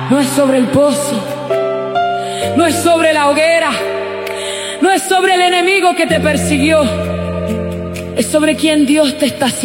No es sobre el pozo, no es sobre la hoguera, no es sobre el enemigo que te persiguió, es sobre quien Dios te está haciendo.